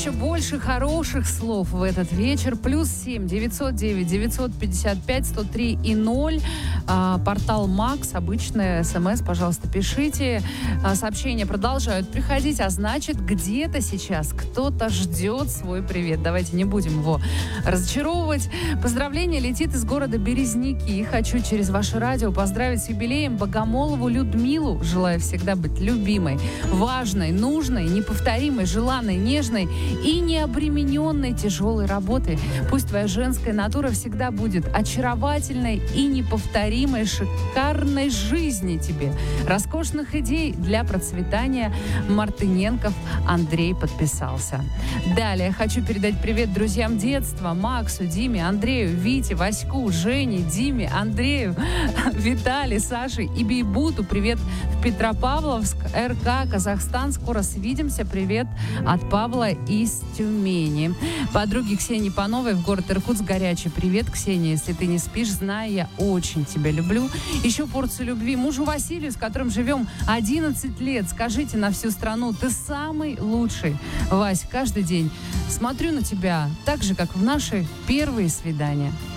еще больше хороших слов в этот вечер. +7 909 955 103 и 0. Портал Макс. Обычное СМС, пожалуйста, пишите. Сообщения продолжают приходить, а значит, где-то сейчас кто-то ждет свой привет. Давайте не будем его разочаровывать. Поздравление летит из города Березники. Хочу через ваше радио поздравить с юбилеем Богомолову Людмилу. Желаю всегда быть любимой, важной, нужной, неповторимой, желанной, нежной и необремененной тяжелой работой. Пусть твоя женская натура всегда будет очаровательной и неповторимой, шикарной жизни тебе. Роскошных идей для процветания. Мартыненков Андрей подписался. Далее хочу передать привет друзьям детства: Максу, Диме, Андрею, Вите, Ваську, Жене, Диме, Андрею, Виталию, Саше и Бейбуту. Привет в Петропавловск, РК, Казахстан. Скоро свидимся. Привет от Павла из Тюмени. Подруге Ксении Пановой в город Иркутск горячий привет. Ксения, если ты не спишь, знай, я очень тебя люблю. Еще порцию любви мужу Василию, с которым живем 11 лет. Скажите на всю страну: ты самый лучший. Вась, каждый день смотрю на тебя так же, как в наши первые свидания.